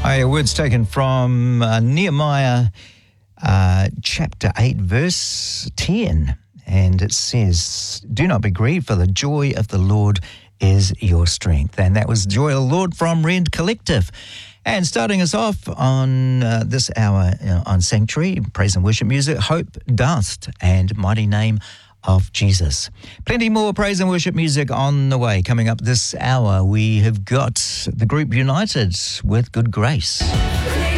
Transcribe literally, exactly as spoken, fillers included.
Our words taken from uh, Nehemiah uh, chapter eight, verse ten. And it says, "Do not be grieved, for the joy of the Lord is your strength." And that was Joy of the Lord from Rend Collective. And starting us off on uh, this hour uh, on Sanctuary, praise and worship music, Hope Dust and Mighty Name of Jesus. Plenty more praise and worship music on the way. Coming up this hour, we have got the group United with Good Grace.